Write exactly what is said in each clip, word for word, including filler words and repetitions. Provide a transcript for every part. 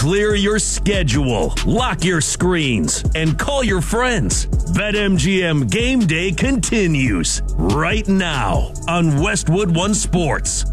Clear your schedule, lock your screens, and call your friends. BetMGM Game Day continues right now on Westwood One Sports.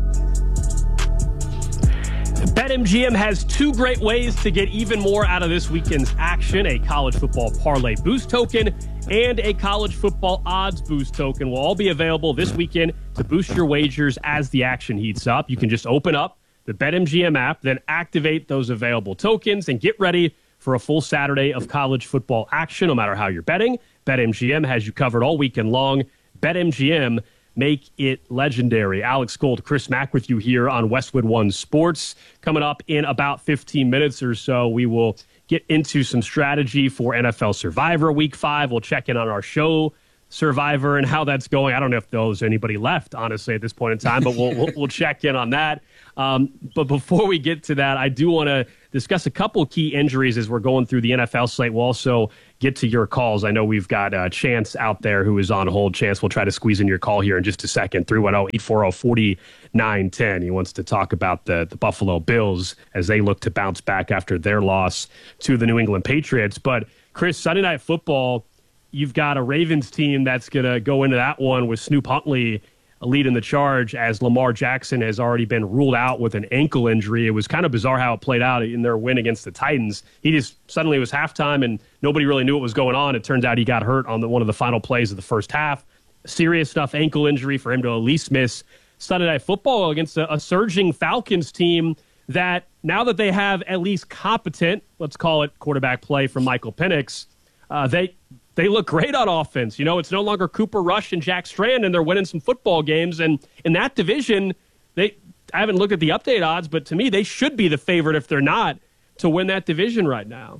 BetMGM has two great ways to get even more out of this weekend's action: a college football parlay boost token and a college football odds boost token will all be available this weekend to boost your wagers as the action heats up. You can just open up the BetMGM app, then activate those available tokens and get ready for a full Saturday of college football action. No matter how you're betting, BetMGM has you covered all weekend long. BetMGM, make it legendary. Alex Gold, Chris Mack with you here on Westwood One Sports. Coming up in about fifteen minutes or so, we will get into some strategy for N F L Survivor Week five. We'll check in on our show Survivor and how that's going. I don't know if there's anybody left, honestly, at this point in time, but we'll we'll, we'll check in on that. Um, but before we get to that, I do want to discuss a couple key injuries as we're going through the N F L slate. We'll also get to your calls. I know we've got uh, Chance out there who is on hold. Chance, we'll try to squeeze in your call here in just a second. three one zero, eight four zero, four nine one zero. He wants to talk about the, the Buffalo Bills as they look to bounce back after their loss to the New England Patriots. But, Chris, Sunday Night Football, you've got a Ravens team that's going to go into that one with Snoop Huntley leading the charge as Lamar Jackson has already been ruled out with an ankle injury. It was kind of bizarre how it played out in their win against the Titans. He just suddenly it was halftime and nobody really knew what was going on. It turns out he got hurt on the, one of the final plays of the first half. Serious enough ankle injury for him to at least miss Sunday Night Football against a, a surging Falcons team that now that they have at least competent, let's call it quarterback play from Michael Penix, uh, they They look great on offense. You know, it's no longer Cooper Rush and Jack Strand, and they're winning some football games. And in that division, they I haven't looked at the update odds, but to me, they should be the favorite if they're not to win that division right now.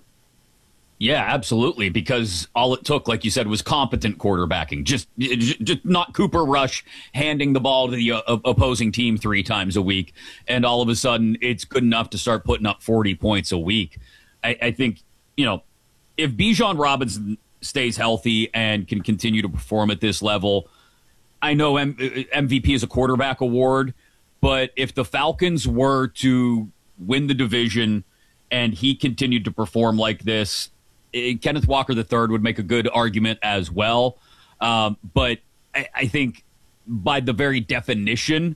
Yeah, absolutely, because all it took, like you said, was competent quarterbacking. Just, just not Cooper Rush handing the ball to the uh, opposing team three times a week, and all of a sudden it's good enough to start putting up forty points a week. I, I think, you know, if Bijan Robinson stays healthy and can continue to perform at this level, I know M- MVP is a quarterback award, but if the Falcons were to win the division and he continued to perform like this, it, Kenneth Walker the third would make a good argument as well. Um, but I, I think by the very definition,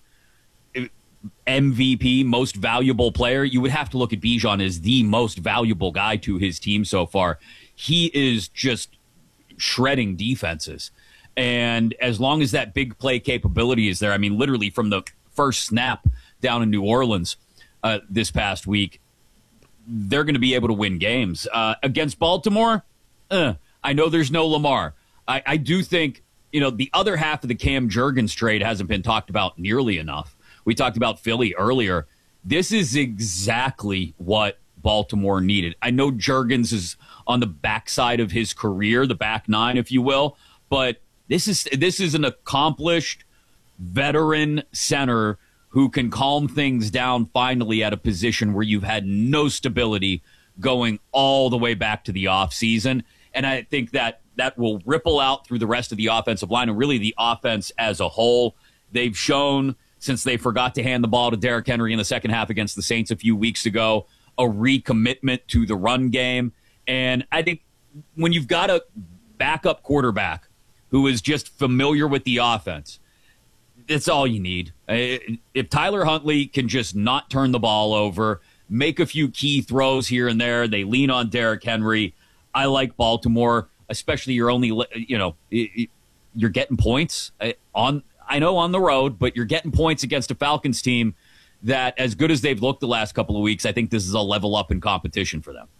M V P, most valuable player, you would have to look at Bijan as the most valuable guy to his team so far. He is just shredding defenses. And as long as that big play capability is there, I mean, literally from the first snap down in New Orleans uh, this past week, they're going to be able to win games. Uh, against Baltimore, uh, I know there's no Lamar. I, I do think, you know, the other half of the Cam Jurgens trade hasn't been talked about nearly enough. We talked about Philly earlier. This is exactly what Baltimore needed. I know Jurgens is on the backside of his career, the back nine, if you will, but this is this is an accomplished veteran center who can calm things down finally at a position where you've had no stability going all the way back to the offseason. And I think that that will ripple out through the rest of the offensive line and really the offense as a whole. They've shown, since they forgot to hand the ball to Derrick Henry in the second half against the Saints a few weeks ago, a recommitment to the run game. And I think when you've got a backup quarterback who is just familiar with the offense, that's all you need. If Tyler Huntley can just not turn the ball over, make a few key throws here and there, they lean on Derrick Henry. I like Baltimore, especially you're only, you know, you're getting points on, I know on the road, but you're getting points against a Falcons team that, as good as they've looked the last couple of weeks, I think this is a level up in competition for them.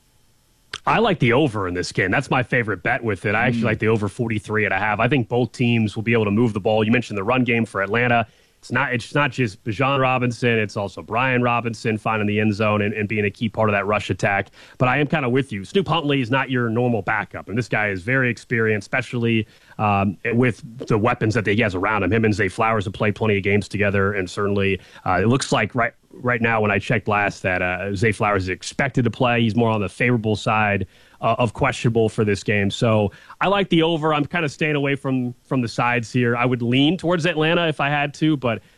I like the over in this game. That's my favorite bet with it. I actually mm. like the over forty-three and a half. I think both teams will be able to move the ball. You mentioned the run game for Atlanta. It's not it's not just Bijan Robinson. It's also Brian Robinson finding the end zone and, and being a key part of that rush attack. But I am kind of with you. Snoop Huntley is not your normal backup. And this guy is very experienced, especially um, with the weapons that he has around him. Him and Zay Flowers have played plenty of games together. And certainly uh, it looks like right right now when I checked last that uh, Zay Flowers is expected to play. He's more on the favorable side uh, of questionable for this game. So I like the over. I'm kind of staying away from from the sides here. I would lean towards Atlanta if I had to, but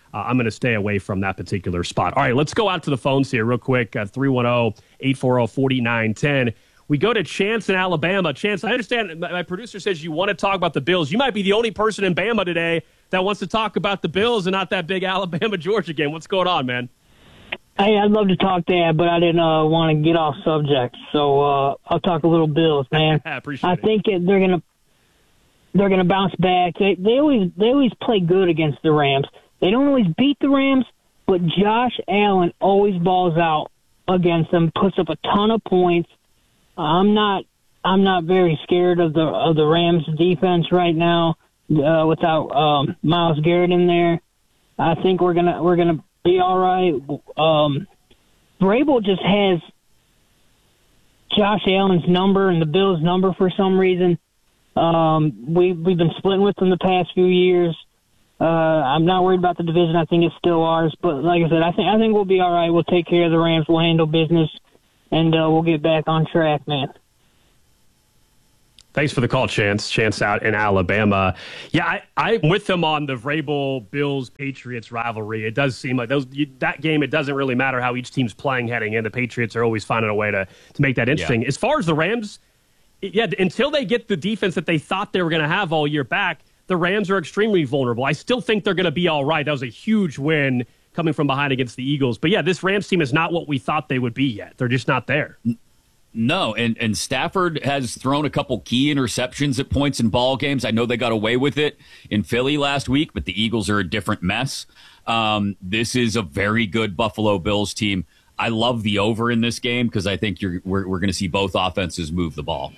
uh, I'm going to stay away from that particular spot. All right, let's go out to the phones here real quick. Uh, three one zero, eight four zero, four nine one zero. We go to Chance in Alabama. Chance, I understand my producer says you want to talk about the Bills. You might be the only person in Bama today that wants to talk about the Bills and not that big Alabama-Georgia game. What's going on, man? Hey, I'd love to talk that, but I didn't uh, want to get off subject. So uh, I'll talk a little Bills, man. I appreciate I it. think it, they're gonna they're gonna bounce back. They they always they always play good against the Rams. They don't always beat the Rams, but Josh Allen always balls out against them, puts up a ton of points. I'm not I'm not very scared of the of the Rams defense right now uh, without um, Myles Garrett in there. I think we're gonna we're gonna be all right. Um, Vrabel just has Josh Allen's number and the Bills' number for some reason. Um, we we've been splitting with them the past few years. Uh, I'm not worried about the division. I think it's still ours. But like I said, I think I think we'll be all right. We'll take care of the Rams. We'll handle business. And uh, we'll get back on track, man. Thanks for the call, Chance. Chance out in Alabama. Yeah, I, I'm with them on the Vrabel, Bills, Patriots rivalry. It does seem like those you, that game, it doesn't really matter how each team's playing heading in. The Patriots are always finding a way to, to make that interesting. Yeah. As far as the Rams, yeah, until they get the defense that they thought they were going to have all year back, the Rams are extremely vulnerable. I still think they're going to be all right. That was a huge win coming from behind against the Eagles. But, yeah, this Rams team is not what we thought they would be yet. They're just not there. No, and, and Stafford has thrown a couple key interceptions at points in ball games. I know they got away with it in Philly last week, but the Eagles are a different mess. Um, this is a very good Buffalo Bills team. I love the over in this game because I think you're, we're, we're going to see both offenses move the ball.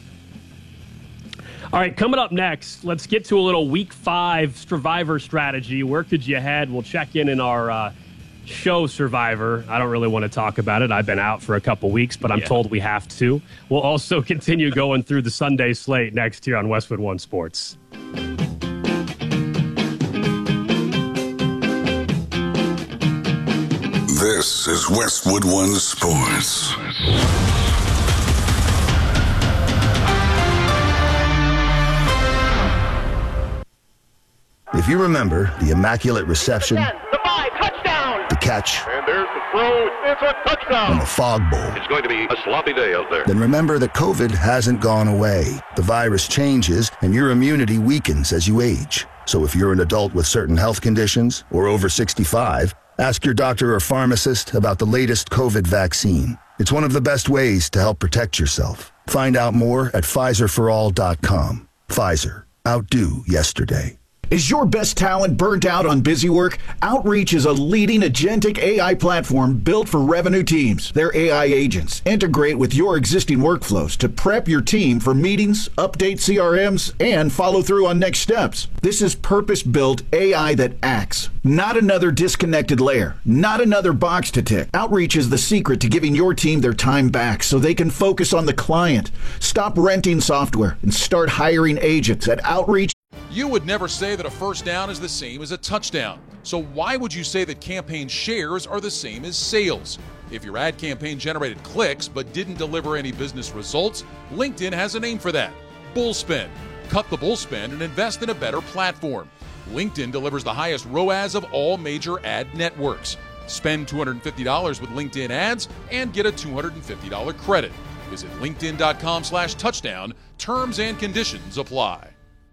All right, coming up next, let's get to a little week five Survivor strategy. Where could you head? We'll check in in our uh, show Survivor. I don't really want to talk about it. I've been out for a couple weeks, but I'm yeah. told we have to. We'll also continue going through the Sunday slate next year on Westwood One Sports. This is Westwood One Sports. If you remember the Immaculate Reception, the five, touchdown, the catch, and there's the throw, it's a touchdown, and the Fog Bowl, it's going to be a sloppy day out there. Then remember that COVID hasn't gone away. The virus changes, and your immunity weakens as you age. So if you're an adult with certain health conditions or over sixty-five, ask your doctor or pharmacist about the latest COVID vaccine. It's one of the best ways to help protect yourself. Find out more at Pfizer for all dot com. Pfizer. Outdo yesterday. Is your best talent burnt out on busy work? Outreach is a leading agentic A I platform built for revenue teams. Their A I agents integrate with your existing workflows to prep your team for meetings, update C R Ms, and follow through on next steps. This is purpose-built A I that acts, not another disconnected layer, not another box to tick. Outreach is the secret to giving your team their time back so they can focus on the client. Stop renting software and start hiring agents at Outreach. You would never say that a first down is the same as a touchdown. So why would you say that campaign shares are the same as sales? If your ad campaign generated clicks but didn't deliver any business results, LinkedIn has a name for that. Bullspend. Cut the bullspend and invest in a better platform. LinkedIn delivers the highest R O A S of all major ad networks. Spend two hundred fifty dollars with LinkedIn ads and get a two hundred fifty dollars credit. Visit linkedin.com slash touchdown. Terms and conditions apply.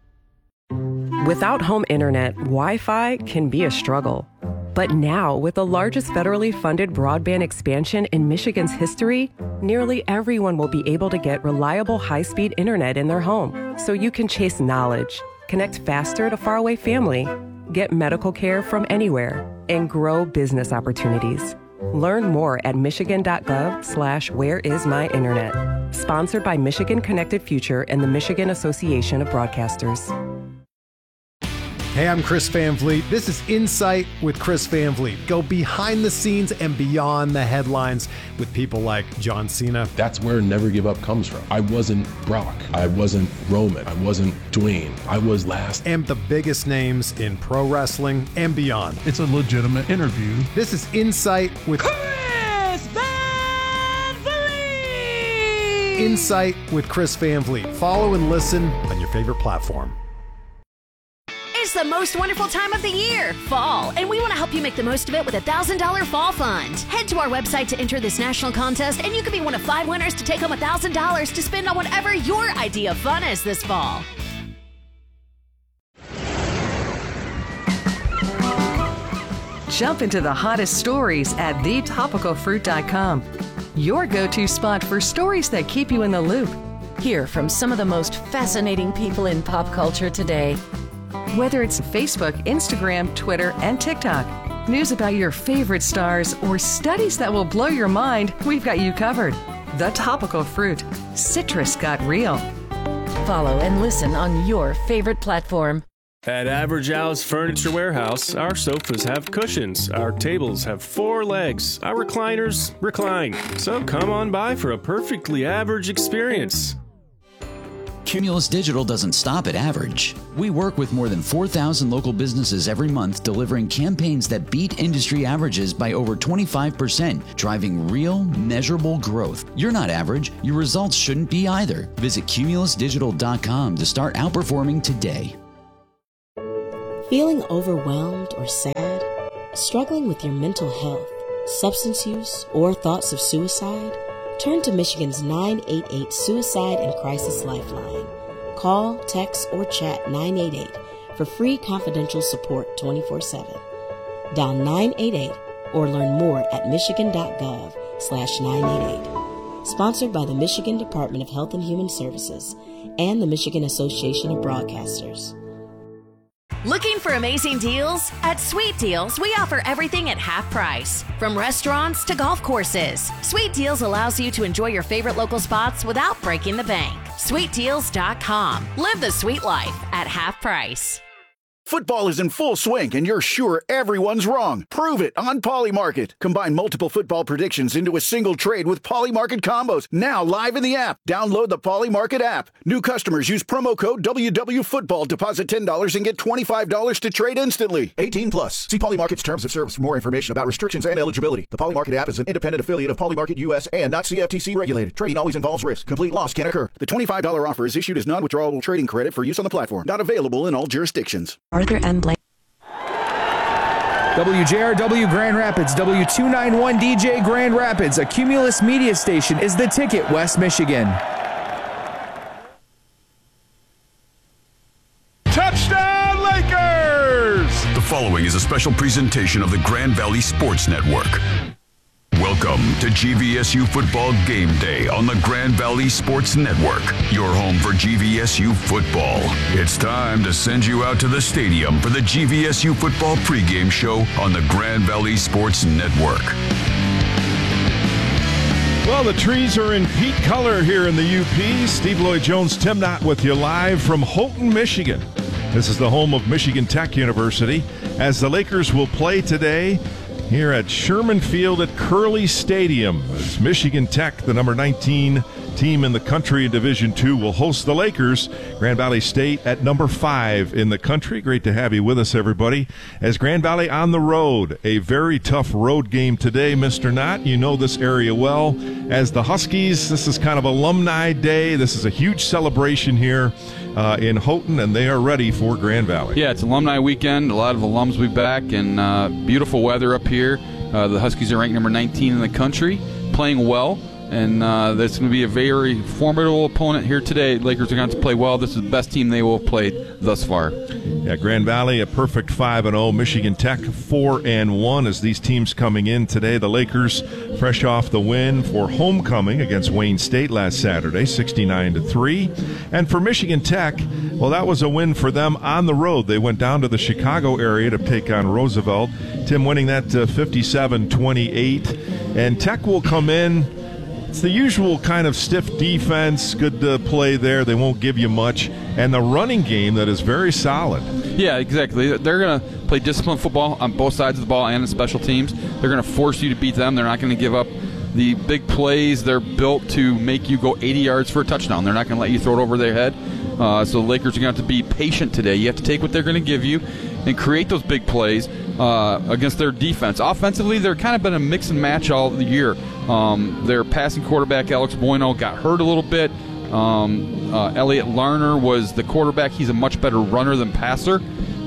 Without home internet, Wi-Fi can be a struggle. But now, with the largest federally funded broadband expansion in Michigan's history, nearly everyone will be able to get reliable high-speed internet in their home. So you can chase knowledge, connect faster to faraway family, get medical care from anywhere, and grow business opportunities. Learn more at michigan.gov slash where is my internet. Sponsored by Michigan Connected Future and the Michigan Association of Broadcasters. Hey, I'm Chris Van Vliet. This is Insight with Chris Van Vliet. Go behind the scenes and beyond the headlines with people like John Cena. That's where Never Give Up comes from. I wasn't Brock. I wasn't Roman. I wasn't Dwayne. I was last. And the biggest names in pro wrestling and beyond. It's a legitimate interview. This is Insight with Chris Van Vliet. Insight with Chris Van Vliet. Follow and listen on your favorite platform. It's It's the most wonderful time of the year, fall, and we want to help you make the most of it with a one thousand dollars Fall Fund. Head to our website to enter this national contest, and you could be one of five winners to take home one thousand dollars to spend on whatever your idea of fun is this fall. Jump into the hottest stories at the topical fruit dot com. Your go-to spot for stories that keep you in the loop. Hear from some of the most fascinating people in pop culture today. Whether it's Facebook, Instagram, Twitter, and TikTok, news about your favorite stars, or studies that will blow your mind, we've got you covered. The Topical Fruit. Citrus got real. Follow and listen on your favorite platform. At Average Al's Furniture Warehouse, our sofas have cushions, our tables have four legs, our recliners recline. So come on by for a perfectly average experience. Cumulus Digital doesn't stop at average. We work with more than four thousand local businesses every month, delivering campaigns that beat industry averages by over twenty-five percent, driving real, measurable growth. You're not average. Your results shouldn't be either. Visit cumulus digital dot com to start outperforming today. Feeling overwhelmed or sad? Struggling with your mental health, substance use, or thoughts of suicide? Turn to Michigan's nine eight eight Suicide and Crisis Lifeline. Call, text, or chat nine eight eight for free confidential support twenty-four seven. Dial nine eight eight or learn more at michigan.gov slash 988. Sponsored by the Michigan Department of Health and Human Services and the Michigan Association of Broadcasters. Looking for amazing deals? At Sweet Deals, we offer everything at half price. From restaurants to golf courses, Sweet Deals allows you to enjoy your favorite local spots without breaking the bank. sweet deals dot com. Live the sweet life at half price. Football is in full swing, and you're sure everyone's wrong. Prove it on Polymarket. Combine multiple football predictions into a single trade with Polymarket combos. Now live in the app. Download the Polymarket app. New customers use promo code W W Football. Deposit ten dollars and get twenty-five dollars to trade instantly. eighteen plus. See Polymarket's terms of service for more information about restrictions and eligibility. The Polymarket app is an independent affiliate of Polymarket U S and not C F T C regulated. Trading always involves risk. Complete loss can occur. The twenty-five dollars offer is issued as non-withdrawable trading credit for use on the platform. Not available in all jurisdictions. Arthur M. Blank. W J R W Grand Rapids, W two ninety-one D J Grand Rapids, a Cumulus media station, is the ticket, West Michigan. Touchdown, Lakers! The following is a special presentation of the Grand Valley Sports Network. Welcome to G V S U Football Game Day on the Grand Valley Sports Network, your home for G V S U football. It's time to send you out to the stadium for the G V S U Football pregame show on the Grand Valley Sports Network. Well, the trees are in peak color here in the U P. Steve Lloyd-Jones, Tim Knott with you live from Houghton, Michigan. This is the home of Michigan Tech University, as the Lakers will play today here at Sherman Field at Curley Stadium. As Michigan Tech, the number nineteen team in the country in Division two, will host the Lakers. Grand Valley State at number five in the country. Great to have you with us, everybody. As Grand Valley on the road, a very tough road game today, Mister Knott. You know this area well. As the Huskies, this is kind of Alumni Day. This is a huge celebration here uh, in Houghton, and they are ready for Grand Valley. Yeah, it's Alumni Weekend. A lot of alums will be back, and uh, beautiful weather up here. Uh, the Huskies are ranked number nineteen in the country, playing well. And uh, that's going to be a very formidable opponent here today. Lakers are going to have to play well. This is the best team they will have played thus far. Yeah, Grand Valley, a perfect five and oh. Michigan Tech, four and one as these teams coming in today. The Lakers fresh off the win for homecoming against Wayne State last Saturday, sixty-nine to three. And for Michigan Tech, well, that was a win for them on the road. They went down to the Chicago area to take on Roosevelt. Tim winning that uh, fifty-seven twenty-eight. And Tech will come in. It's the usual kind of stiff defense, good uh, play there. They won't give you much. And the running game that is very solid. Yeah, exactly. They're going to play disciplined football on both sides of the ball and in special teams. They're going to force you to beat them. They're not going to give up the big plays. They're built to make you go eighty yards for a touchdown. They're not going to let you throw it over their head. Uh, so the Lakers are going to have to be patient today. You have to take what they're going to give you and create those big plays uh, against their defense. Offensively, they're kind of been a mix and match all the year. Um, their passing quarterback, Alex Bueno, got hurt a little bit. Um, uh, Elliot Larner was the quarterback. He's a much better runner than passer.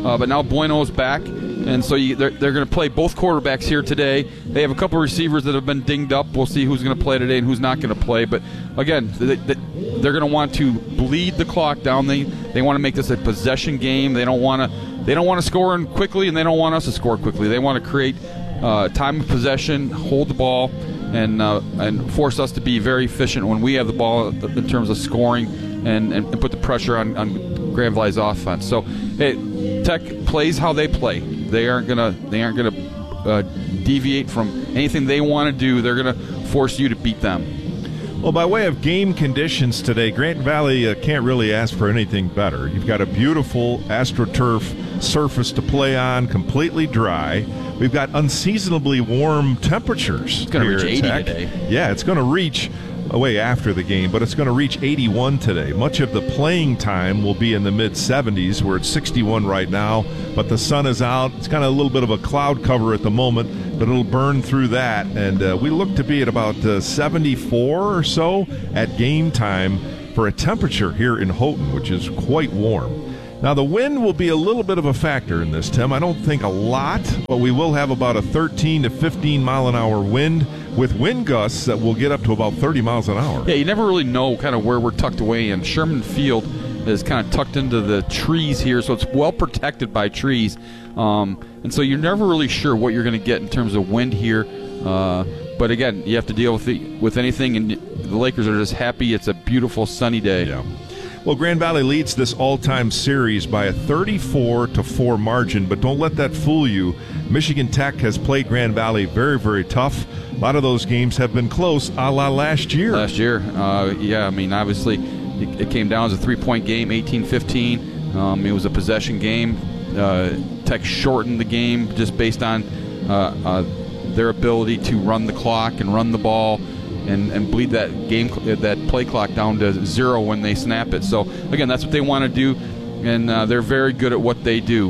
uh, but now Bueno's back. And so you, they're, they're going to play both quarterbacks here today. They have a couple receivers that have been dinged up. We'll see who's going to play today and who's not going to play. But, again, they, they, they're going to want to bleed the clock down. They they want to make this a possession game. They don't want to they don't want to score in quickly, and they don't want us to score quickly. They want to create uh, time of possession, hold the ball, and uh, and force us to be very efficient when we have the ball in terms of scoring and, and, and put the pressure on, on Grand Valley's offense. So, hey, Tech plays how they play. They aren't gonna. They aren't gonna uh, deviate from anything they want to do. They're gonna force you to beat them. Well, by way of game conditions today, Grant Valley uh, can't really ask for anything better. You've got a beautiful AstroTurf surface to play on, completely dry. We've got unseasonably warm temperatures. It's going to reach eighty Tech. today. Yeah, it's going to reach away after the game, but it's going to reach eighty-one today. Much of the playing time will be in the mid seventies. We're at sixty-one right now, but the sun is out. It's kind of a little bit of a cloud cover at the moment, but it'll burn through that, and uh, we look to be at about uh, seventy-four or so at game time for a temperature here in Houghton, which is quite warm. Now, the wind will be a little bit of a factor in this, Tim. I don't think a lot, but we will have about a thirteen to fifteen mile an hour wind with wind gusts that will get up to about thirty miles an hour. Yeah, you never really know kind of where we're tucked away in. Sherman Field is kind of tucked into the trees here, so it's well protected by trees. Um, and so you're never really sure what you're going to get in terms of wind here. Uh, but, again, you have to deal with, the, with anything, and the Lakers are just happy. It's a beautiful, sunny day. Yeah. Well, Grand Valley leads this all-time series by a thirty-four to four margin, but don't let that fool you. Michigan Tech has played Grand Valley very, very tough. A lot of those games have been close, a la last year. Last year, uh, yeah, I mean, obviously it, it came down as a three-point game, eighteen fifteen. Um, it was a possession game. Uh, Tech shortened the game just based on uh, uh, their ability to run the clock and run the ball. And, and bleed that game, that play clock down to zero when they snap it. So, again, that's what they want to do, and uh, they're very good at what they do.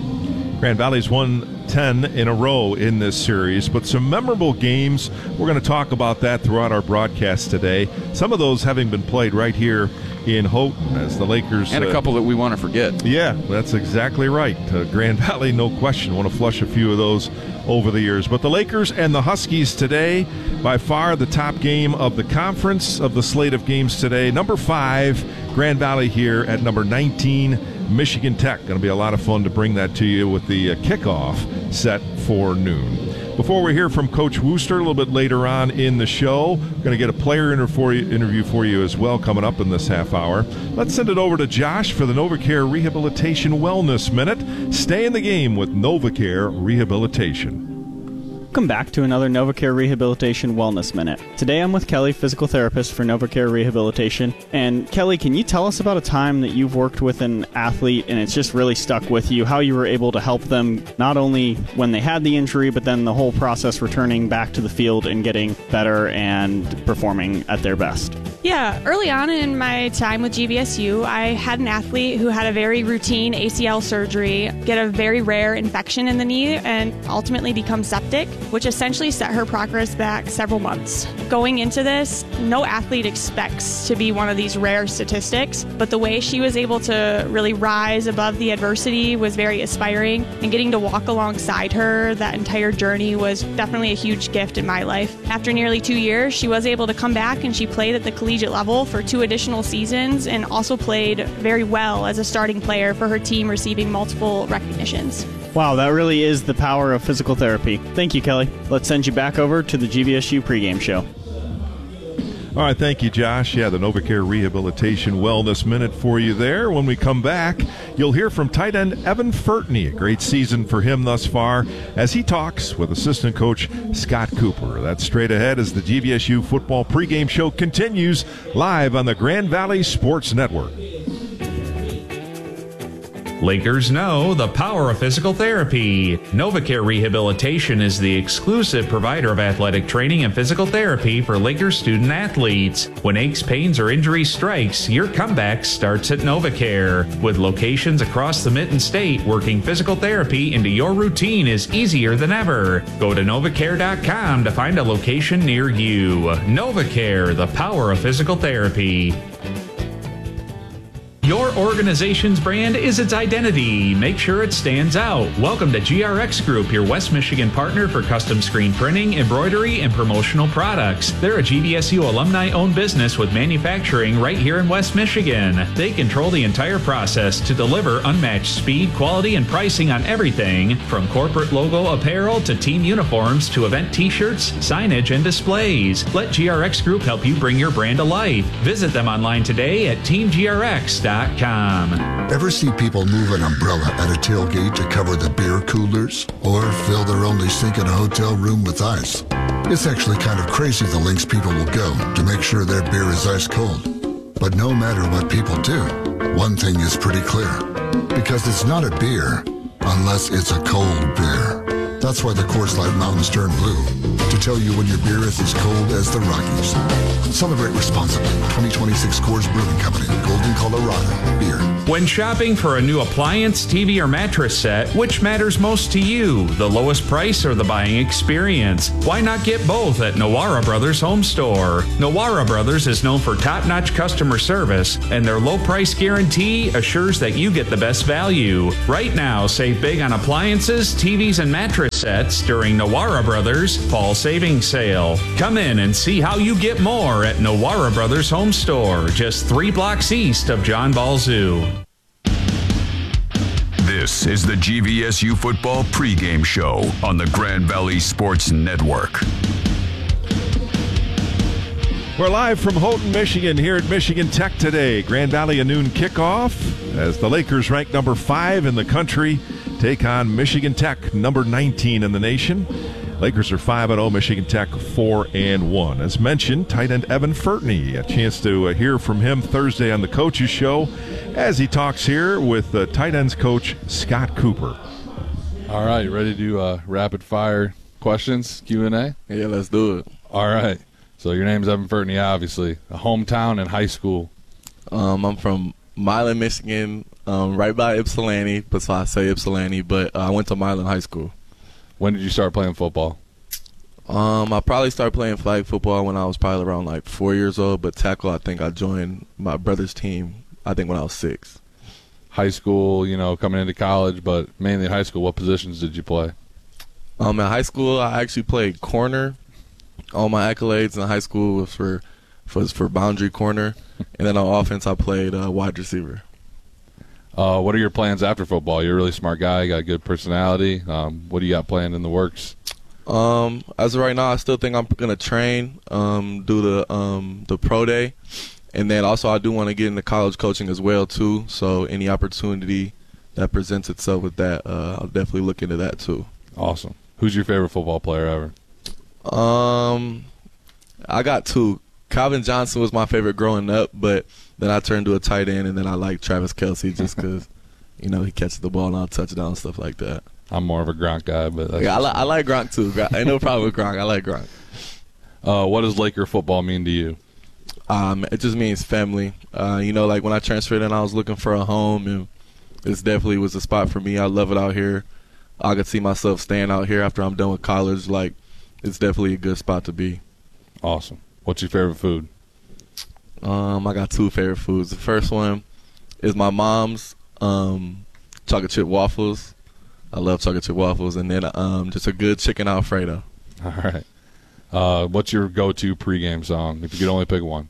Grand Valley's won ten in a row in this series, but some memorable games. We're going to talk about that throughout our broadcast today. Some of those having been played right here in Houghton as the Lakers. And a uh, couple that we want to forget. Yeah, that's exactly right. Uh, Grand Valley, no question. Want to flush a few of those over the years. But the Lakers and the Huskies today, by far the top game of the conference of the slate of games today. Number five, Grand Valley here at number nineteen, Michigan Tech. Going to be a lot of fun to bring that to you with the uh, kickoff set for noon. Before we hear from Coach Wooster a little bit later on in the show, we're going to get a player interview for you as well coming up in this half hour. Let's send it over to Josh for the NovaCare Rehabilitation Wellness Minute. Stay in the game with NovaCare Rehabilitation. Welcome back to another NovaCare Rehabilitation Wellness Minute. Today I'm with Kelly, physical therapist for NovaCare Rehabilitation. And Kelly, can you tell us about a time that you've worked with an athlete and it's just really stuck with you, how you were able to help them not only when they had the injury, but then the whole process returning back to the field and getting better and performing at their best? Yeah, early on in my time with G V S U, I had an athlete who had a very routine A C L surgery, get a very rare infection in the knee, and ultimately become septic, which essentially set her progress back several months. Going into this, no athlete expects to be one of these rare statistics, but the way she was able to really rise above the adversity was very inspiring, and getting to walk alongside her that entire journey was definitely a huge gift in my life. After nearly two years, she was able to come back and she played at the collegiate level for two additional seasons and also played very well as a starting player for her team, receiving multiple recognitions. Wow, that really is the power of physical therapy. Thank you, Kelly. Let's send you back over to the G V S U pregame show. All right, thank you, Josh. Yeah, the NovaCare Rehabilitation Wellness Minute for you there. When we come back, you'll hear from tight end Evan Fertney. A great season for him thus far as he talks with assistant coach Scott Cooper. That's straight ahead as the G V S U football pregame show continues live on the Grand Valley Sports Network. Lakers know the power of physical therapy. NovaCare Rehabilitation is the exclusive provider of athletic training and physical therapy for Lakers student athletes. When aches, pains, or injuries strikes, your comeback starts at NovaCare. With locations across the Mitten State, working physical therapy into your routine is easier than ever. Go to novacare dot com to find a location near you. NovaCare, the power of physical therapy. Your organization's brand is its identity. Make sure it stands out. Welcome to G R X Group, your West Michigan partner for custom screen printing, embroidery, and promotional products. They're a G V S U alumni-owned business with manufacturing right here in West Michigan. They control the entire process to deliver unmatched speed, quality, and pricing on everything from corporate logo apparel to team uniforms to event t-shirts, signage, and displays. Let G R X Group help you bring your brand to life. Visit them online today at team G R X dot com. Ever see people move an umbrella at a tailgate to cover the beer coolers? Or fill their only sink in a hotel room with ice? It's actually kind of crazy the lengths people will go to make sure their beer is ice cold. But no matter what people do, one thing is pretty clear. Because it's not a beer unless it's a cold beer. That's why the Coors Light Mountains turn blue, to tell you when your beer is as cold as the Rockies. Celebrate responsibly. twenty twenty-six Coors Brewing Company, Golden, Colorado. Beer. When shopping for a new appliance, T V, or mattress set, which matters most to you, the lowest price or the buying experience? Why not get both at Nowara Brothers Home Store? Nowara Brothers is known for top-notch customer service, and their low price guarantee assures that you get the best value. Right now, save big on appliances, T Vs, and mattress sets during Nowara Brothers Fall Savings Sale. Come in and see how you get more at Nowara Brothers Home Store, just three blocks east of John Ball Zoo. This is the G V S U football pregame show on the Grand Valley Sports Network. We're live from Houghton, Michigan, here at Michigan Tech today. Grand Valley a noon kickoff as the Lakers, ranked number five in the country, take on Michigan Tech, number nineteen in the nation. Lakers are five and oh, Michigan Tech four and one. As mentioned, tight end Evan Furtney, a chance to uh, hear from him Thursday on the Coaches Show as he talks here with uh, tight ends coach Scott Cooper. All right, ready to do uh, rapid fire questions, Q and A? Yeah, let's do it. All right. So your name's Evan Furtney, obviously. A hometown and high school. Um, I'm from Milan, Michigan, um, right by Ypsilanti, but so I say Ypsilanti, but uh, I went to Milan High School. When did you start playing football? Um, I probably started playing flag football when I was probably around like four years old, but tackle, I think I joined my brother's team, I think when I was six. High school, you know, coming into college, but mainly high school, what positions did you play? Um, in high school, I actually played corner. All my accolades in high school was for was for boundary corner, and then on offense, I played uh, wide receiver. Uh, what are your plans after football? You're a really smart guy, got a good personality. Um, what do you got planned in the works? Um, as of right now, I still think I'm gonna train, um, do the um, the pro day, and then also I do want to get into college coaching as well too. So any opportunity that presents itself with that, uh, I'll definitely look into that too. Awesome. Who's your favorite football player ever? Um, I got two. Calvin Johnson was my favorite growing up, but then I turned to a tight end, and then I like Travis Kelce just because, you know, he catches the ball and I'll touchdown, stuff like that. I'm more of a Gronk guy, but that's yeah, I, li- I like Gronk too. Ain't no problem with Gronk. I like Gronk. Uh, what does Laker football mean to you? Um, it just means family. Uh, you know, like when I transferred in, I was looking for a home, and this definitely was a spot for me. I love it out here. I could see myself staying out here after I'm done with college. Like, it's definitely a good spot to be. Awesome. What's your favorite food? Um, I got two favorite foods. The first one is my mom's um, chocolate chip waffles. I love chocolate chip waffles. And then um, just a good chicken Alfredo. All right. Uh, what's your go-to pregame song, if you could only pick one?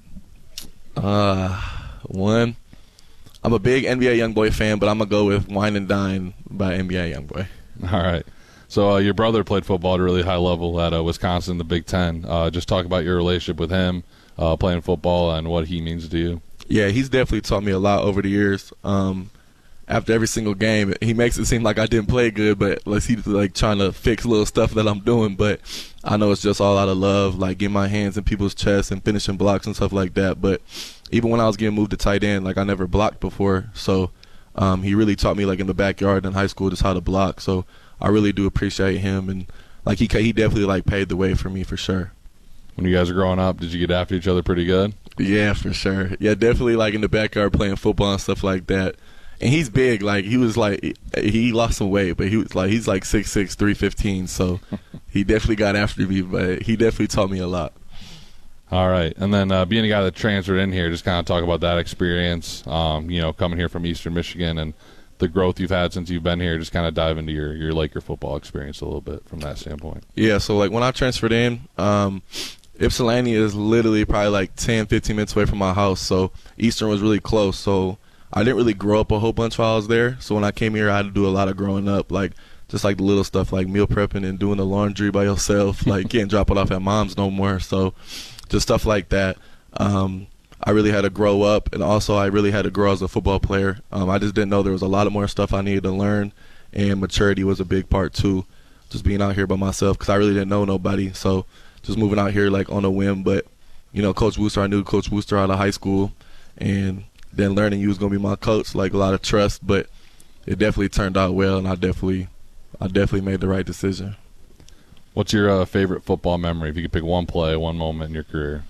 Uh, one, I'm a big N B A Youngboy fan, but I'm going to go with Wine and Dine by N B A Youngboy. All right. So uh, your brother played football at a really high level at uh, Wisconsin, the Big Ten. Uh, just talk about your relationship with him, uh, playing football, and what he means to you. Yeah, he's definitely taught me a lot over the years. Um, after every single game, he makes it seem like I didn't play good, but like he's like trying to fix little stuff that I'm doing. But I know it's just all out of love, like getting my hands in people's chests and finishing blocks and stuff like that. But even when I was getting moved to tight end, like I never blocked before, so um, he really taught me like in the backyard in high school just how to block. So I really do appreciate him, and like he he definitely like paved the way for me for sure. When you guys were growing up, did you get after each other pretty good? Yeah, for sure. Yeah, definitely like in the backyard playing football and stuff like that. And he's big. Like he was like he lost some weight, but he was like he's like six six, three fifteen. So he definitely got after me, but he definitely taught me a lot. All right. And then uh, being a guy that transferred in here, just kind of talk about that experience, um, you know, coming here from Eastern Michigan and the growth you've had since you've been here. Just kind of dive into your, your Laker football experience a little bit from that standpoint. Yeah, so, like, when I transferred in, um, Ypsilanti is literally probably like ten, fifteen minutes away from my house, so Eastern was really close. So I didn't really grow up a whole bunch while I was there. So when I came here, I had to do a lot of growing up, like just like the little stuff like meal prepping and doing the laundry by yourself. Like, can't drop it off at mom's no more. So just stuff like that. Um, I really had to grow up, and also I really had to grow as a football player. Um, I just didn't know there was a lot of more stuff I needed to learn, and maturity was a big part too, just being out here by myself because I really didn't know nobody. So just moving out here like on a whim. But, you know, Coach Wooster, I knew Coach Wooster out of high school, and then learning you was going to be my coach, like a lot of trust. But it definitely turned out well, and I definitely I definitely made the right decision. What's your uh, favorite football memory? If you could pick one play, one moment in your career.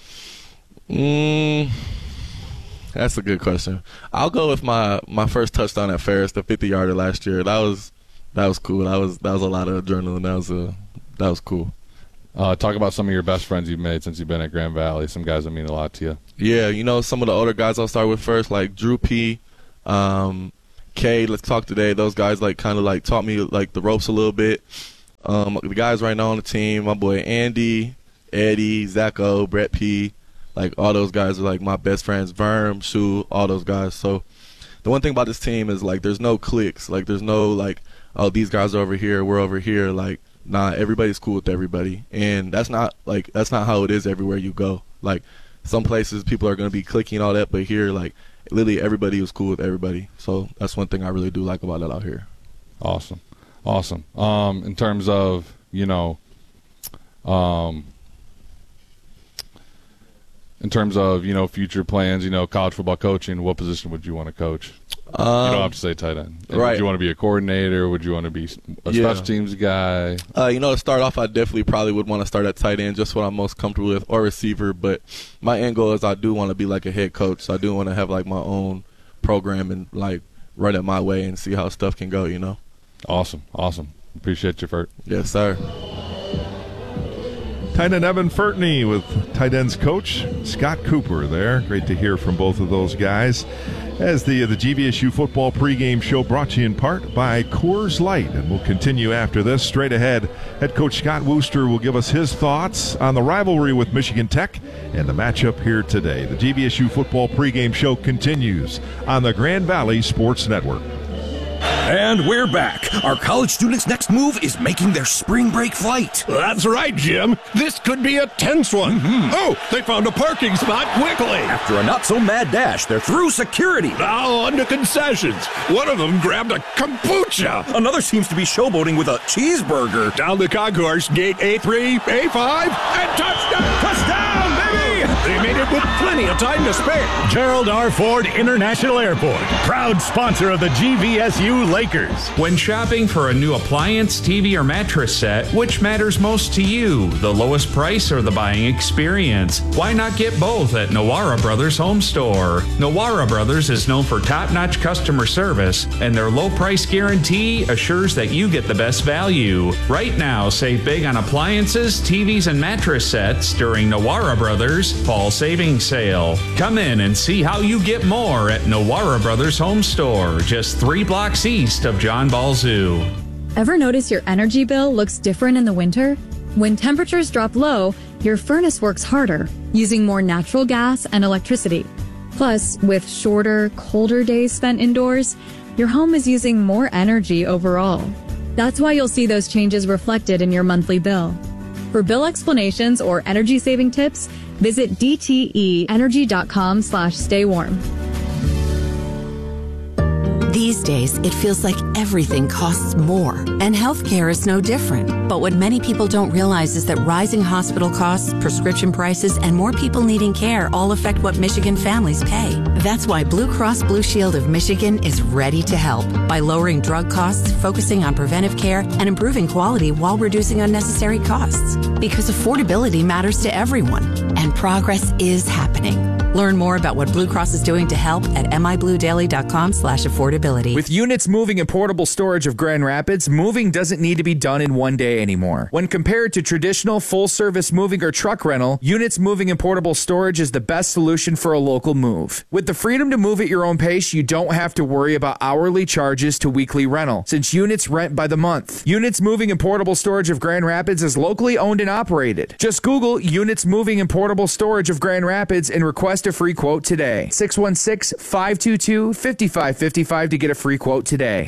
Mm, that's a good question. I'll go with my, my first touchdown at Ferris, the fifty-yarder last year. That was that was cool. That was that was a lot of adrenaline. That was a that was cool. Uh, talk about some of your best friends you've made since you've been at Grand Valley. Some guys that mean a lot to you. Yeah, you know, some of the older guys I'll start with first, like Drew P, um, K, Let's Talk Today. Those guys like kind of like taught me like the ropes a little bit. Um, the guys right now on the team, my boy Andy, Eddie, Zacho, Brett P, like all those guys are like my best friends. Verm, Shu, all those guys. So the one thing about this team is like there's no cliques. Like there's no like, oh, these guys are over here, we're over here. Like, nah, everybody's cool with everybody, and that's not like that's not how it is everywhere you go. Like some places people are gonna be cliquing all that, but here like literally everybody was cool with everybody. So that's one thing I really do like about it out here. Awesome, awesome. Um, in terms of you know, um, in terms of you know future plans, you know, college football coaching, what position would you want to coach? Um, you don't have to say tight end. Right. Would you want to be a coordinator? Would you want to be a Yeah. special teams guy? Uh, you know, to start off, I definitely probably would want to start at tight end, just what I'm most comfortable with, or receiver. But my end goal is I do want to be like a head coach. So I do want to have like my own program and like run it my way and see how stuff can go. You know. Awesome, awesome. Appreciate you, Fert. Yes, sir. Tight end Evan Fertney with tight ends coach Scott Cooper there. Great to hear from both of those guys. As the the G V S U football pregame show brought to you in part by Coors Light. And we'll continue after this. Straight ahead, head coach Scott Wooster will give us his thoughts on the rivalry with Michigan Tech and the matchup here today. The G V S U football pregame show continues on the Grand Valley Sports Network. And we're back. Our college students' next move is making their spring break flight. That's right, Jim. This could be a tense one. Mm-hmm. Oh, they found a parking spot quickly. After a not-so-mad dash, they're through security. Now on to concessions. One of them grabbed a kombucha. Another seems to be showboating with a cheeseburger. Down the concourse, gate A three, A five, and touchdown! Touchdown, baby! They made it with plenty of time to spare. Gerald R. Ford International Airport, proud sponsor of the G V S U Lakers. When shopping for a new appliance, T V, or mattress set, which matters most to you, the lowest price or the buying experience? Why not get both at Nawara Brothers Home Store? Nawara Brothers is known for top-notch customer service, and their low price guarantee assures that you get the best value. Right now, save big on appliances, T Vs, and mattress sets during Nawara Brothers Fall Savings Sale. Come in and see how you get more at Nawara Brothers Home Store, just three blocks east of John Ball Zoo. Ever notice your energy bill looks different in the winter? When temperatures drop low, your furnace works harder, using more natural gas and electricity. Plus, with shorter, colder days spent indoors, your home is using more energy overall. That's why you'll see those changes reflected in your monthly bill. For bill explanations or energy-saving tips, visit d t e energy dot com slash stay warm. These days, it feels like everything costs more, and healthcare is no different. But what many people don't realize is that rising hospital costs, prescription prices, and more people needing care all affect what Michigan families pay. That's why Blue Cross Blue Shield of Michigan is ready to help by lowering drug costs, focusing on preventive care, and improving quality while reducing unnecessary costs. Because affordability matters to everyone, and progress is happening. Learn more about what Blue Cross is doing to help at mibluedaily.com slash affordability. With Units Moving and Portable Storage of Grand Rapids, moving doesn't need to be done in one day anymore. When compared to traditional full-service moving or truck rental, Units Moving and Portable Storage is the best solution for a local move. With the freedom to move at your own pace, you don't have to worry about hourly charges to weekly rental, since Units rent by the month. Units Moving and Portable Storage of Grand Rapids is locally owned and operated. Just Google Units Moving and Portable Storage of Grand Rapids and request a free quote today. six one six, five two two, five five five five to get a free quote today.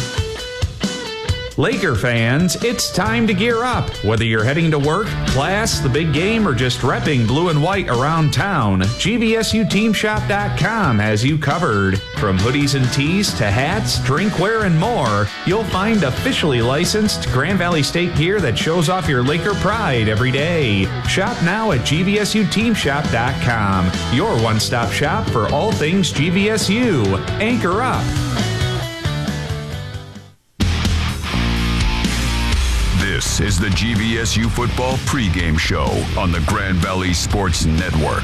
Laker fans, it's time to gear up. Whether you're heading to work, class, the big game, or just repping blue and white around town, G V S U team shop dot com has you covered. From hoodies and tees to hats, drinkware, and more, you'll find officially licensed Grand Valley State gear that shows off your Laker pride every day. Shop now at G V S U team shop dot com, your one-stop shop for all things G V S U. Anchor up. This is the G V S U Football pregame show on the Grand Valley Sports Network.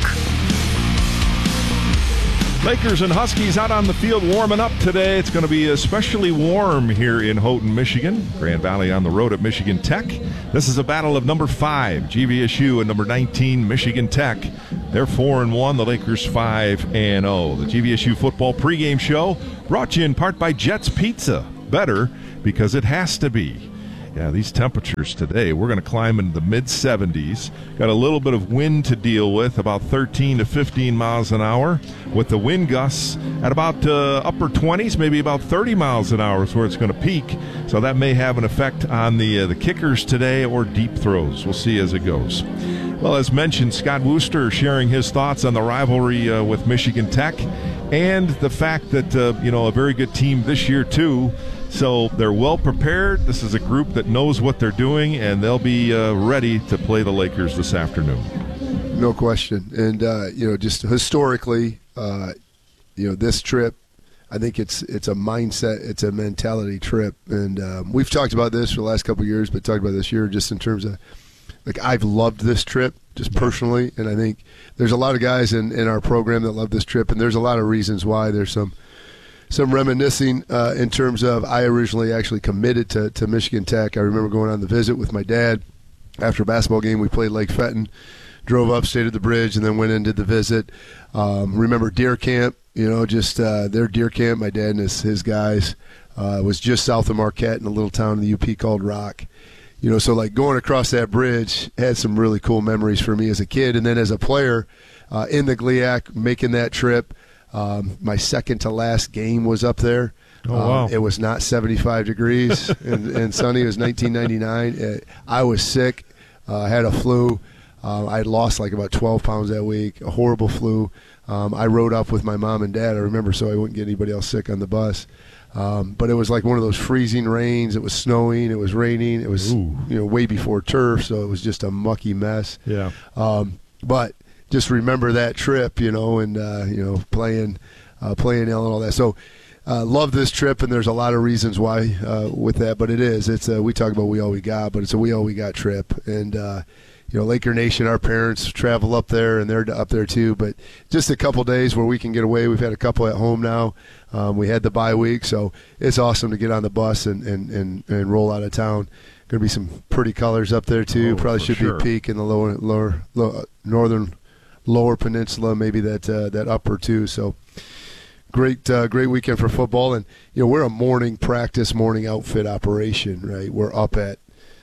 Lakers and Huskies out on the field warming up today. It's going to be especially warm here in Houghton, Michigan. Grand Valley on the road at Michigan Tech. This is a battle of number five, G V S U, and number nineteen, Michigan Tech. They're four and one. The Lakers five and oh. The G V S U Football pregame show brought to you in part by Jets Pizza. Better because it has to be. Yeah, these temperatures today, we're going to climb into the mid seventies. Got a little bit of wind to deal with, about thirteen to fifteen miles an hour, with the wind gusts at about uh, upper twenties, maybe about thirty miles an hour is where it's going to peak. So that may have an effect on the uh, the kickers today or deep throws. We'll see as it goes. Well, as mentioned, Scott Wooster sharing his thoughts on the rivalry uh, with Michigan Tech and the fact that, uh, you know, a very good team this year, too. So they're well prepared. This is a group that knows what they're doing, and they'll be uh, ready to play the Lakers this afternoon. No question. And, uh, you know, just historically, uh, you know, this trip, I think it's it's a mindset, it's a mentality trip. And um, we've talked about this for the last couple of years, but talked about this year just in terms of, like, I've loved this trip just personally. And I think there's a lot of guys in, in our program that love this trip, and there's a lot of reasons why. There's some Some reminiscing uh, in terms of I originally actually committed to, to Michigan Tech. I remember going on the visit with my dad. After a basketball game, we played Lake Fenton, drove up, stayed at the bridge, and then went and did the visit. Um, remember deer camp, you know, just uh, their deer camp, my dad and his, his guys, uh, was just south of Marquette in a little town in the U P called Rock. You know, so like going across that bridge had some really cool memories for me as a kid. And then as a player uh, in the G L I A C, making that trip, Um, my second to last game was up there. Oh, wow. Um, it was not seventy-five degrees and, and sunny. It was nineteen ninety-nine. It, I was sick. I uh, had a flu. Uh, I had lost like about twelve pounds that week, a horrible flu. Um, I rode up with my mom and dad, I remember, so I wouldn't get anybody else sick on the bus. Um, but it was like one of those freezing rains. It was snowing. It was raining. It was Ooh. you know way before turf, so it was just a mucky mess. Yeah. Um, but just remember that trip, you know, and, uh, you know, playing uh, playing L and all that. So uh, love this trip, and there's a lot of reasons why uh, with that. But it is. It's a, we talk about We All We Got, but it's a We All We Got trip. And, uh, you know, Laker Nation, our parents travel up there, and they're up there too. But just a couple days where we can get away. We've had a couple at home now. Um, we had the bye week, so it's awesome to get on the bus and, and, and, and roll out of town. Going to be some pretty colors up there too. Oh, Probably should sure. be a peak in the lower, lower, lower northern lower peninsula, maybe that uh, that upper too. So great uh, great weekend for football. And you know, we're a morning practice, morning outfit operation, right? We're up at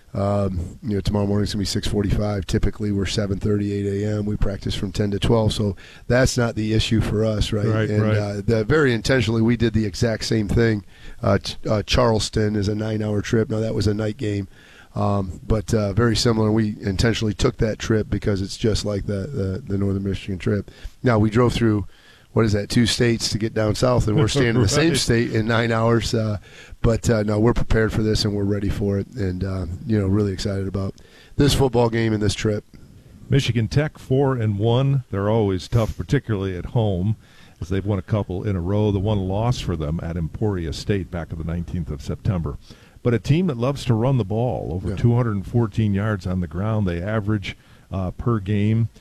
um, you know, tomorrow morning's gonna be six forty-five. Typically we're seven thirty, eight a.m. We practice from ten to twelve, so that's not the issue for us, right? Right, and right. Uh, the, very intentionally we did the exact same thing. Uh, uh, Charleston is a nine hour trip. Now that was a night game. Um, but uh, very similar. We intentionally took that trip because it's just like the, the, the Northern Michigan trip. Now, we drove through, what is that, two states to get down south, and we're staying in the Right. same state in nine hours. Uh, but, uh, no, we're prepared for this, and we're ready for it, and, uh, you know, really excited about this football game and this trip. Michigan Tech four and one. They're always tough, particularly at home, as they've won a couple in a row. The one loss for them at Emporia State back on the nineteenth of September. But a team that loves to run the ball, over Yeah. two hundred fourteen yards on the ground they average uh, per game.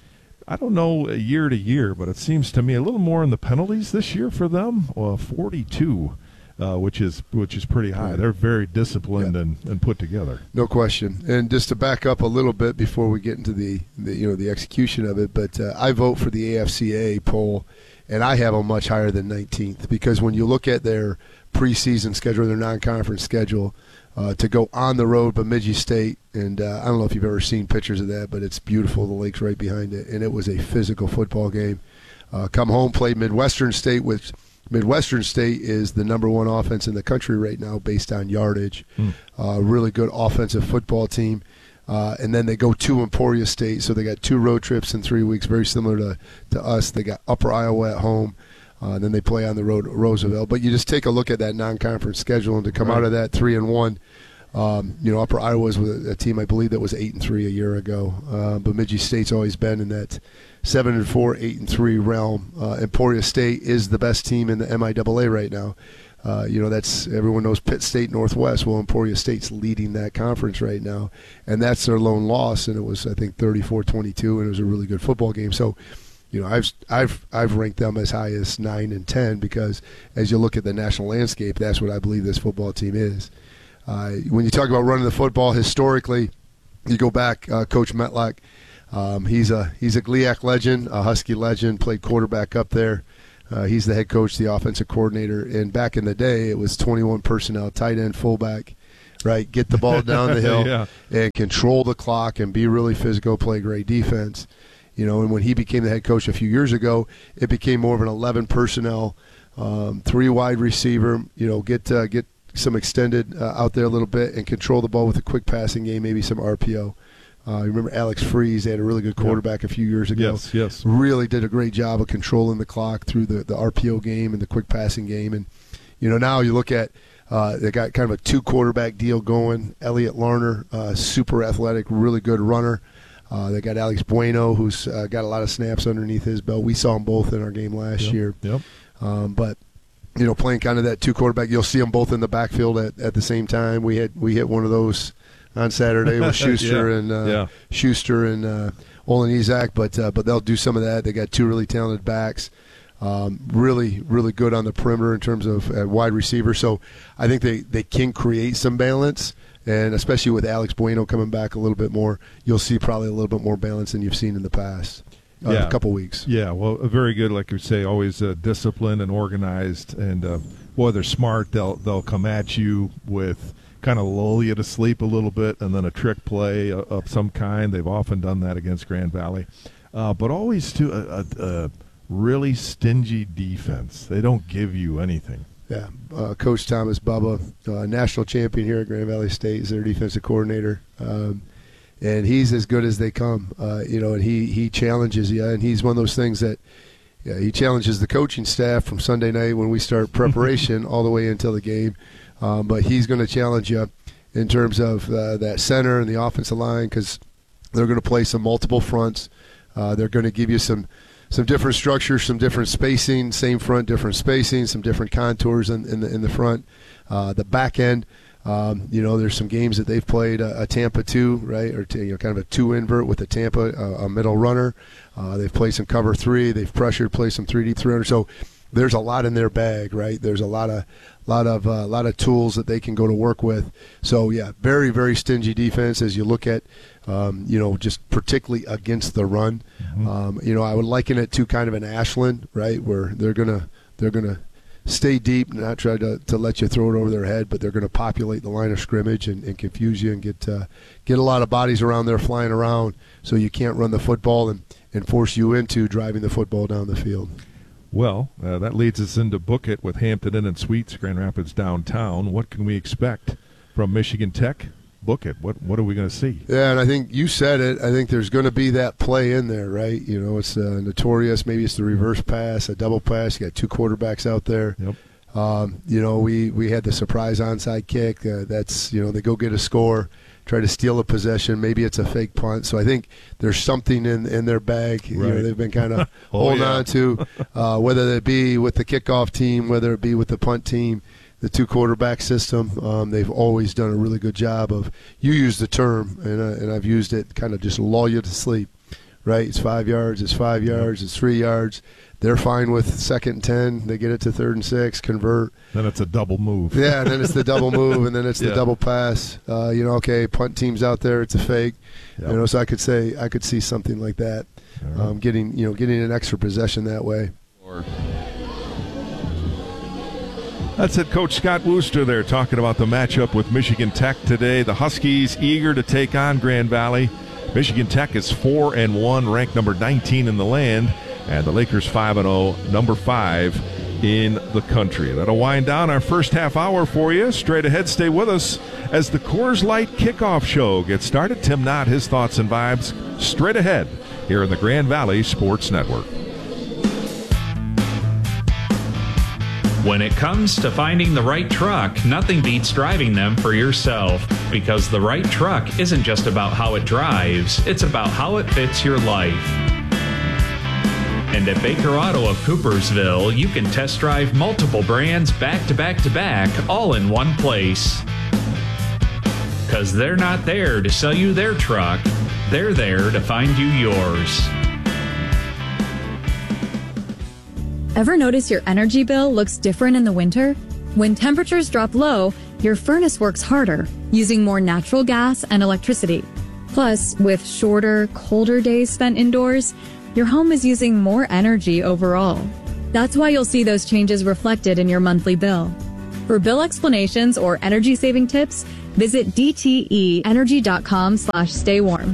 I don't know year to year, but it seems to me a little more in the penalties this year for them. Well, forty-two, uh, which is which is pretty high. They're very disciplined yeah. and, and put together. No question. And just to back up a little bit before we get into the, the you know the execution of it, but uh, I vote for the A F C A poll, and I have them much higher than nineteenth because when you look at their preseason schedule, their non-conference schedule, uh, to go on the road, Bemidji State, and uh, I don't know if you've ever seen pictures of that, but it's beautiful. The lake's right behind it, and it was a physical football game. Uh, come home, played Midwestern State, which Midwestern State is the number one offense in the country right now based on yardage. Mm. Uh, really good offensive football team. Uh, and then they go to Emporia State, so they got two road trips in three weeks, very similar to, to us. They got Upper Iowa at home. Uh, and then they play on the road at Roosevelt. But you just take a look at that non-conference schedule, and to come right. out of that three and one, um, you know, Upper Iowa was a team I believe that was eight and three a year ago. Uh, Bemidji State's always been in that seven and four, eight and three realm. Uh, Emporia State is the best team in the M I A A right now. Uh, you know, that's everyone knows Pitt State Northwest. Well, Emporia State's leading that conference right now, and that's their lone loss. And it was I think thirty-four twenty-two, and it was a really good football game. So. You know, I've I've I've ranked them as high as nine and ten because as you look at the national landscape, that's what I believe this football team is. Uh, when you talk about running the football historically, you go back, uh, Coach Metlock. Um, he's a he's a G L I A C legend, a Husky legend. Played quarterback up there. Uh, he's the head coach, the offensive coordinator. And back in the day, it was twenty-one personnel, tight end, fullback. Right, get the ball down the hill yeah. and control the clock and be really physical, play great defense. You know, and when he became the head coach a few years ago, it became more of an eleven personnel, um, three wide receiver. You know, get uh, get some extended uh, out there a little bit and control the ball with a quick passing game, maybe some R P O. Uh, you remember Alex Freeze? They had a really good quarterback yeah. a few years ago. Yes, yes. Really did a great job of controlling the clock through the, the R P O game and the quick passing game. And you know, now you look at uh, they got kind of a two quarterback deal going. Elliot Larner, uh, super athletic, really good runner. Uh, they got Alex Bueno, who's uh, got a lot of snaps underneath his belt. We saw them both in our game last yep, year. Yep. Um, but you know, playing kind of that two quarterback, you'll see them both in the backfield at, at the same time. We had we hit one of those on Saturday with Schuster yeah, and uh, yeah. Schuster and uh, Olin Izak, but uh, but they'll do some of that. They got two really talented backs. Um, really, really good on the perimeter in terms of uh, wide receiver. So I think they, they can create some balance. And especially with Alex Bueno coming back a little bit more, you'll see probably a little bit more balance than you've seen in the past uh, yeah. a couple weeks. Yeah, well, very good, like you say, always uh, disciplined and organized. And, uh, boy, they're smart. They'll, they'll come at you with kind of lull you to sleep a little bit and then a trick play of some kind. They've often done that against Grand Valley. Uh, but always to a, a, a really stingy defense. They don't give you anything. Yeah, uh, Coach Thomas Bubba, uh, national champion here at Grand Valley State, is their defensive coordinator, um, and he's as good as they come. Uh, you know, and he he challenges you, and he's one of those things that yeah, he challenges the coaching staff from Sunday night when we start preparation all the way until the game. Um, but he's going to challenge you in terms of uh, that center and the offensive line because they're going to play some multiple fronts. Uh, they're going to give you some. Some different structures, some different spacing, same front, different spacing, some different contours in, in the in the front. Uh, the back end, um, you know, there's some games that they've played uh, a Tampa two, right, or t- you know, kind of a two invert with a Tampa, uh, a middle runner. Uh, they've played some cover three. They've pressured, played some three D three hundred. So there's a lot in their bag, right? There's a lot of lot of uh, lot of tools that they can go to work with. So yeah, very very stingy defense as you look at. Um, you know, just particularly against the run. Mm-hmm. Um, you know, I would liken it to kind of an Ashland, right, where they're gonna they're gonna stay deep, not try to, to let you throw it over their head, but they're gonna populate the line of scrimmage and, and confuse you and get uh, get a lot of bodies around there flying around, so you can't run the football and, and force you into driving the football down the field. Well, uh, that leads us into Book It with Hampton Inn and Suites, Grand Rapids downtown. What can we expect from Michigan Tech? Book It. What what are we going to see? Yeah, and I think you said it. I think there's going to be that play in there, right? You know, it's uh, notorious. Maybe it's the reverse pass, a double pass. You got two quarterbacks out there. Yep. Um, you know, we, we had the surprise onside kick. Uh, that's, you know, they go get a score, try to steal a possession. Maybe it's a fake punt. So I think there's something in, in their bag. Right. You know, they've been kind of oh, holding yeah. on to, uh, whether it be with the kickoff team, whether it be with the punt team. The two quarterback system, um, they've always done a really good job of, you use the term, and, uh, and I've used it, kind of just lull you to sleep, right? It's five yards, it's five yards, it's three yards. They're fine with second and ten. They get it to third and six, convert. Then it's a double move. Yeah, and then it's the double move, and then it's Yeah. the double pass. Uh, you know, okay, punt team's out there, it's a fake. Yep. You know, so I could say I could see something like that, right. um, getting you know getting an extra possession that way. Or That's it, Coach Scott Wooster there talking about the matchup with Michigan Tech today. The Huskies eager to take on Grand Valley. Michigan Tech is four and one, ranked number nineteen in the land, and the Lakers five and oh, number five in the country. That'll wind down our first half hour for you. Straight ahead, stay with us as the Coors Light Kickoff Show gets started. Tim Knott, his thoughts and vibes straight ahead here in the Grand Valley Sports Network. When it comes to finding the right truck, nothing beats driving them for yourself. Because the right truck isn't just about how it drives, it's about how it fits your life. And at Baker Auto of Coopersville, you can test drive multiple brands back to back to back, all in one place. Because they're not there to sell you their truck, they're there to find you yours. Ever notice your energy bill looks different in the winter? When temperatures drop low, your furnace works harder, using more natural gas and electricity. Plus, with shorter, colder days spent indoors, your home is using more energy overall. That's why you'll see those changes reflected in your monthly bill. For bill explanations or energy-saving tips, visit d t e energy dot com slash stay warm.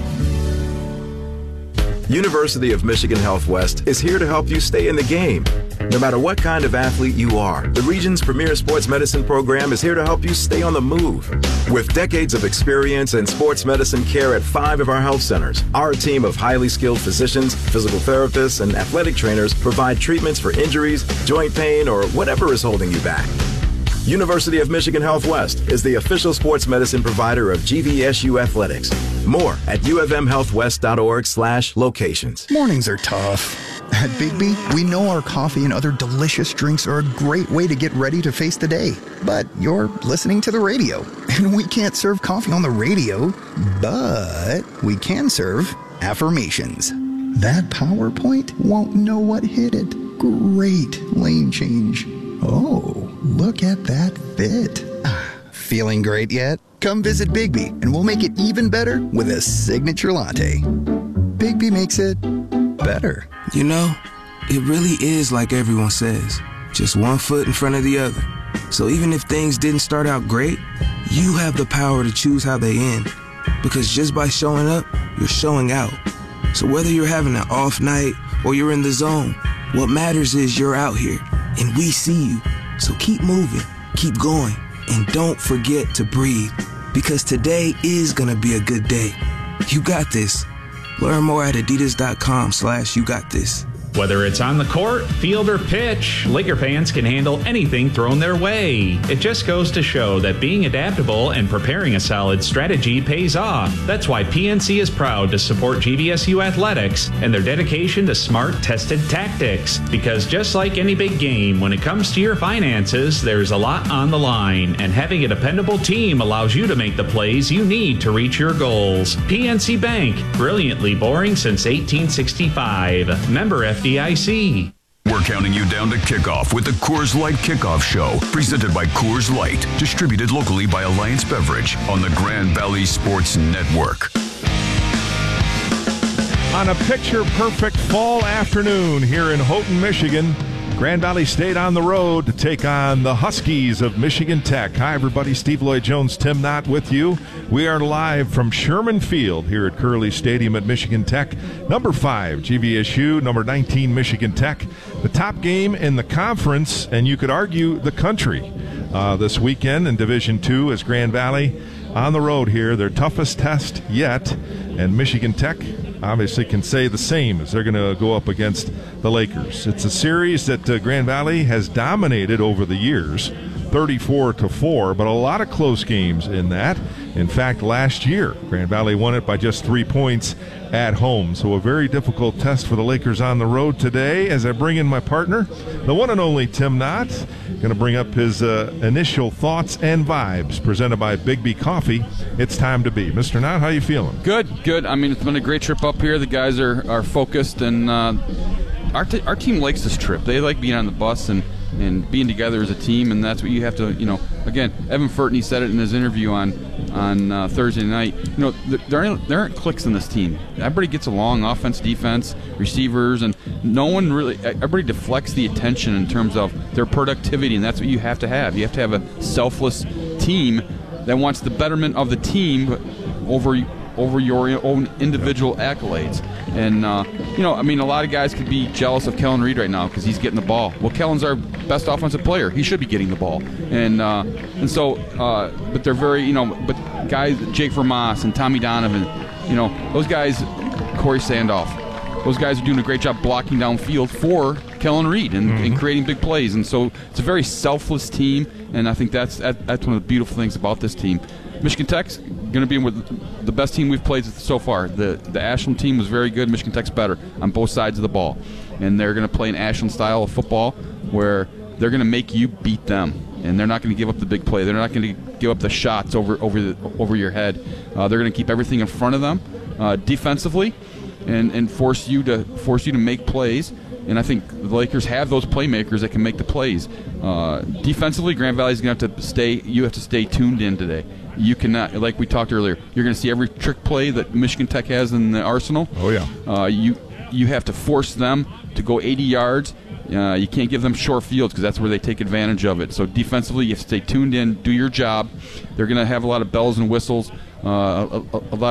University of Michigan Health West is here to help you stay in the game. No matter what kind of athlete you are, the region's premier sports medicine program is here to help you stay on the move. With decades of experience in sports medicine care at five of our health centers, our team of highly skilled physicians, physical therapists, and athletic trainers provide treatments for injuries, joint pain, or whatever is holding you back. University of Michigan Health West is the official sports medicine provider of G V S U Athletics. More at u of m health west dot org slash locations. Mornings are tough. At Bigbie, we know our coffee and other delicious drinks are a great way to get ready to face the day. But you're listening to the radio, and we can't serve coffee on the radio, but we can serve affirmations. That PowerPoint won't know what hit it. Great lane change. Oh, look at that fit. Feeling great yet? Come visit Bigbie, and we'll make it even better with a signature latte. Bigbie makes it better. You know, it really is like everyone says, just one foot in front of the other. So even if things didn't start out great, you have the power to choose how they end. Because just by showing up, you're showing out. So whether you're having an off night or you're in the zone, what matters is you're out here, and we see you. So keep moving, keep going, and don't forget to breathe. Because today is gonna be a good day. You got this. Learn more at adidas dot com slash you got this. Whether it's on the court, field, or pitch, Laker fans can handle anything thrown their way. It just goes to show that being adaptable and preparing a solid strategy pays off. That's why P N C is proud to support G V S U Athletics and their dedication to smart, tested tactics. Because just like any big game, when it comes to your finances, there's a lot on the line, and having a dependable team allows you to make the plays you need to reach your goals. P N C Bank, brilliantly boring since eighteen sixty-five. Member F D I C. We're counting you down to kickoff with the Coors Light Kickoff Show, presented by Coors Light, distributed locally by Alliance Beverage on the Grand Valley Sports Network. On a picture-perfect fall afternoon here in Houghton, Michigan, Grand Valley State on the road to take on the Huskies of Michigan Tech. Hi, everybody. Steve Lloyd Jones, Tim Knott with you. We are live from Sherman Field here at Curley Stadium at Michigan Tech. Number five, G V S U. Number nineteen, Michigan Tech. The top game in the conference, and you could argue the country, uh, this weekend in Division two as Grand Valley on the road here. Their toughest test yet, and Michigan Tech obviously can say the same as they're going to go up against the Lakers. It's a series that uh, Grand Valley has dominated over the years, thirty-four to four, but a lot of close games in that. In fact, last year, Grand Valley won it by just three points at home. So a very difficult test for the Lakers on the road today. As I bring in my partner, the one and only Tim Knott, going to bring up his uh, initial thoughts and vibes presented by Bigby Coffee. It's time to be. Mister Knott, how you feeling? Good, good. I mean, it's been a great trip up here. The guys are, are focused, and uh, our, t- our team likes this trip. They like being on the bus and, and being together as a team, and that's what you have to, you know, again, Evan Furtney said it in his interview on on uh, Thursday night. You know, there aren't, there aren't cliques in this team. Everybody gets along, offense, defense, receivers, and no one really, everybody deflects the attention in terms of their productivity, and that's what you have to have. You have to have a selfless team that wants the betterment of the team over over your own individual accolades. And, uh, you know, I mean, a lot of guys could be jealous of Kellen Reed right now because he's getting the ball. Well, Kellen's our best offensive player. He should be getting the ball. And uh, and so, uh, but they're very, you know, but guys, Jake Vermas and Tommy Donovan, you know, those guys, Corey Sandoff, those guys are doing a great job blocking downfield for Kellen Reed and, mm-hmm. and creating big plays. And so it's a very selfless team, and I think that's that's one of the beautiful things about this team. Michigan Tech's going to be with the best team we've played so far. The the Ashland team was very good. Michigan Tech's better on both sides of the ball. And they're going to play an Ashland style of football where they're going to make you beat them. And they're not going to give up the big play. They're not going to give up the shots over over the, over your head. Uh, they're going to keep everything in front of them uh, defensively and, and force you to force you to make plays. And I think the Lakers have those playmakers that can make the plays. Uh, defensively, Grand Valley's going to have to stay. You have to stay tuned in today. You cannot, like we talked earlier, you're going to see every trick play that Michigan Tech has in the arsenal. Oh, yeah. Uh, you you have to force them to go eighty yards. Uh, you can't give them short fields because that's where they take advantage of it. So defensively, you have to stay tuned in, do your job. They're going to have a lot of bells and whistles, uh, a, a, a lot